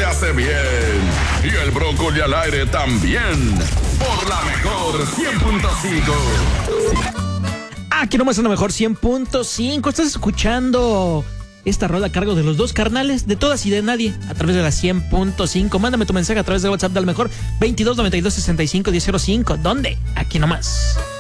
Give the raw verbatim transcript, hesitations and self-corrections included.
se hace bien. Y el brócoli al aire también. Por la mejor cien punto cinco. Aquí nomás en la mejor cien punto cinco. Estás escuchando esta rola a cargo de los dos carnales, de todas y de nadie, a través de la cien punto cinco. Mándame tu mensaje a través de WhatsApp del mejor veintidós noventa y dos sesenta y cinco diez cero cinco. ¿Dónde? Aquí nomás.